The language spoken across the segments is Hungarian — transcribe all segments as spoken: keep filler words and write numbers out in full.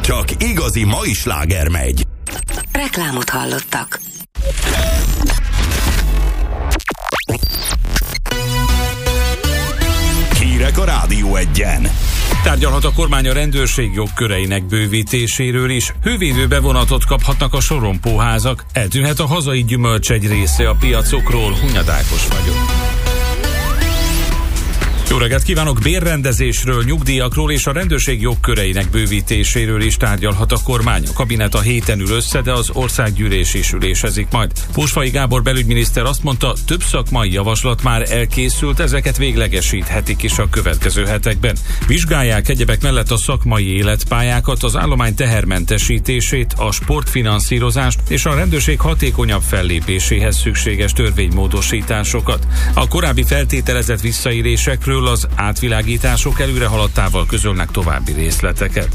csak igazi mai sláger megy. Reklámot hallottak. Hírek a Rádió Egyen. Tárgyalhat a kormány a rendőrség jogköreinek bővítéséről is. Hővédő bevonatot kaphatnak a sorompóházak. Eltűnhet a hazai gyümölcs egy része a piacokról. Hunyad Ákos vagyok. Jó reggelt kívánok! Bérrendezésről, nyugdíjakról és a rendőrség jogköreinek bővítéséről is tárgyalhat a kormány. A kabinet a héten ül össze, de az országgyűlés is ülésezik majd. Pósfai Gábor belügyminiszter azt mondta, több szakmai javaslat már elkészült, ezeket véglegesíthetik is a következő hetekben. Vizsgálják egyebek mellett a szakmai életpályákat, az állomány tehermentesítését, a sportfinanszírozást és a rendőrség hatékonyabb fellépéséhez szükséges törvénymódosításokat. A korábbi feltételezett visszaélésekről az átvilágítások előrehaladtával közölnek további részleteket.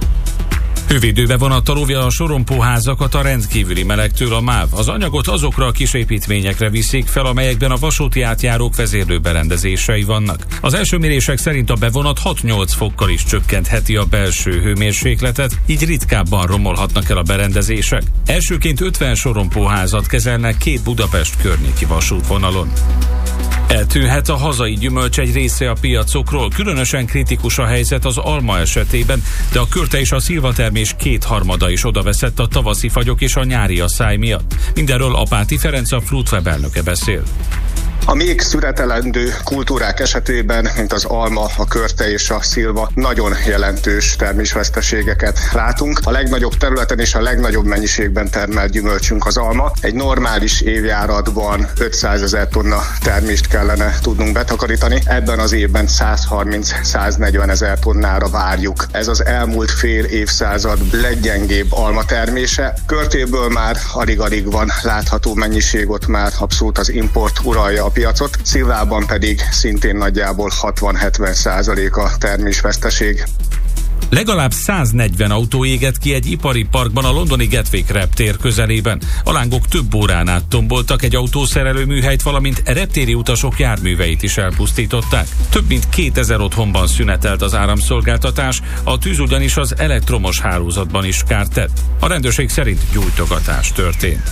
Hővédőbe vonattal óvja a sorompóházakat a rendkívüli melegtől a MÁV. Az anyagot azokra a kisépítményekre viszik fel, amelyekben a vasúti átjárók vezérlőberendezései vannak. Az első mérések szerint a bevonat hat-nyolc fokkal is csökkentheti a belső hőmérsékletet, így ritkábban romolhatnak el a berendezések. Elsőként ötven sorompóházat kezelnek két Budapest környéki vasútvonalon. Eltűnhet a hazai gyümölcs egy része a piacokról, különösen kritikus a helyzet az alma esetében, de a körte és a szilvatermés kétharmada is odaveszett a tavaszi fagyok és a nyári asszály miatt. Mindenről Apáti Ferenc, a Fruitweb elnöke beszél. A még szüretelendő kultúrák esetében, mint az alma, a körte és a szilva, nagyon jelentős termésveszteségeket látunk. A legnagyobb területen és a legnagyobb mennyiségben termelt gyümölcsünk az alma. Egy normális évjáratban ötszázezer tonna termést kellene tudnunk betakarítani. Ebben az évben százharminc-száznegyven ezer tonnára várjuk. Ez az elmúlt fél évszázad leggyengébb alma termése. Körtéből már alig-alig van látható mennyiség, ott már abszolút az import uralja a piacot, szilvában pedig szintén nagyjából hatvan-hetven százalék a termésveszteség. Legalább száznegyven autó égett ki egy ipari parkban a londoni Gatwick reptér közelében. A lángok több órán át tomboltak, egy autószerelő műhelyt, valamint reptéri utasok járműveit is elpusztították. Több mint kétezer otthonban szünetelt az áramszolgáltatás, a tűz ugyanis az elektromos hálózatban is kárt tett. A rendőrség szerint gyújtogatás történt.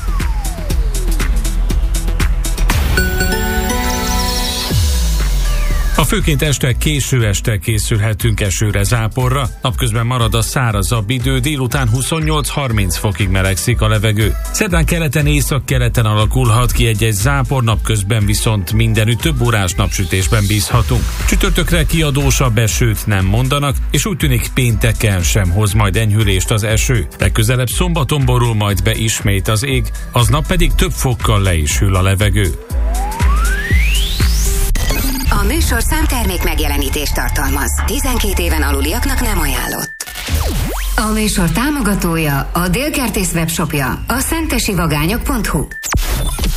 A főként este, késő este készülhetünk esőre, záporra. Napközben marad a szárazabb idő, délután huszonnyolc-harminc fokig melegszik a levegő. Szerdán keleten, északkeleten alakulhat ki egy-egy zápor, napközben viszont mindenütt több órás napsütésben bízhatunk. Csütörtökre kiadósabb esőt nem mondanak, és úgy tűnik pénteken sem hoz majd enyhülést az eső. Legközelebb szombaton borul majd be ismét az ég, aznap pedig több fokkal le is hűl a levegő. A műsorszám termék megjelenítést tartalmaz. tizenkét éven aluliaknak nem ajánlott. A műsor támogatója, a Dél Kertész webshopja, a szentesivagányok pont hu.